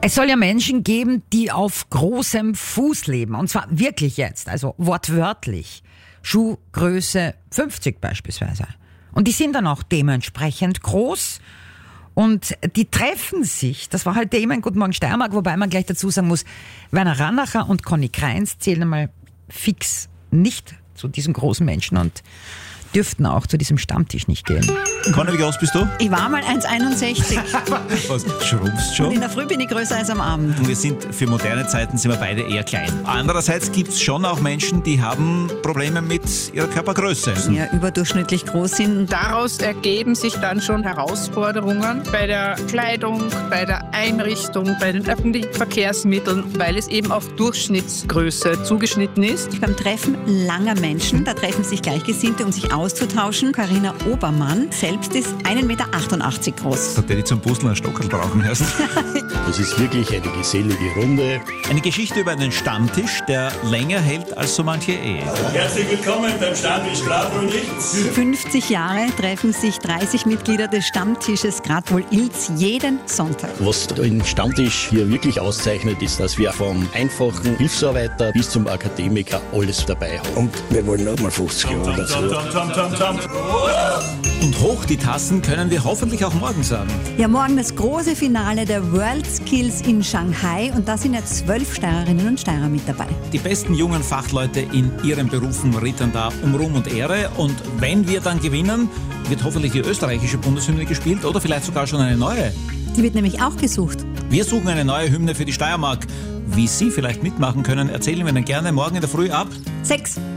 Es soll ja Menschen geben, die auf großem Fuß leben. Und zwar wirklich jetzt, also wortwörtlich. Schuhgröße 50 beispielsweise. Und die sind dann auch dementsprechend groß. Und die treffen sich, das war halt Thema in Guten Morgen Steiermark, wobei man gleich dazu sagen muss, Werner Rannacher und Conny Kreins zählen einmal fix nicht zu diesen großen Menschen und dürften auch zu diesem Stammtisch nicht gehen. Conny, wie groß bist du? Ich war mal 1,61. Was, schrumpfst schon? Und in der Früh bin ich größer als am Abend. Wir sind für moderne Zeiten sind wir beide eher klein. Andererseits gibt es schon auch Menschen, die haben Probleme mit ihrer Körpergröße. Ja, überdurchschnittlich groß sind. Daraus ergeben sich dann schon Herausforderungen bei der Kleidung, bei der Einrichtung, bei den öffentlichen Verkehrsmitteln, weil es eben auf Durchschnittsgröße zugeschnitten ist. Beim Treffen langer Menschen, da treffen sich Gleichgesinnte, um sich auszutauschen. Carina Obermann selbst ist 1,88 Meter groß. Hat der die zum Puzzeln einen Stockerl brauchen heißt? Das ist wirklich eine gesellige Runde. Eine Geschichte über einen Stammtisch, der länger hält als so manche Ehe. Herzlich willkommen beim Stammtisch Gradwohl-Ilz. 50 Jahre treffen sich 30 Mitglieder des Stammtisches Gradwohl-Ilz jeden Sonntag. Was den Stammtisch hier wirklich auszeichnet, ist, dass wir vom einfachen Hilfsarbeiter bis zum Akademiker alles dabei haben. Und wir wollen noch mal 50 Jahre dazu. Und hoch die Tassen können wir hoffentlich auch morgen sagen. Ja, morgen das große Finale der World Skills in Shanghai und da sind ja 12 Steirerinnen und Steirer mit dabei. Die besten jungen Fachleute in ihren Berufen rittern da um Ruhm und Ehre. Und wenn wir dann gewinnen, wird hoffentlich die österreichische Bundeshymne gespielt oder vielleicht sogar schon eine neue. Die wird nämlich auch gesucht. Wir suchen eine neue Hymne für die Steiermark. Wie Sie vielleicht mitmachen können, erzählen wir Ihnen gerne morgen in der Früh ab 6.